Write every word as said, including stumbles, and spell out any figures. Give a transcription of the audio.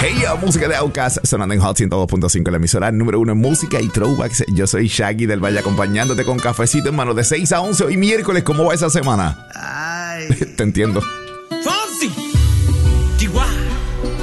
Hey, yo, música de Outkast sonando en Hot ciento dos punto cinco, la emisora número uno en música y throwbacks. Yo soy Shaggy del Valle, acompañándote con cafecito en mano de seis a once. Hoy miércoles, ¿cómo va esa semana? Ay. Te entiendo.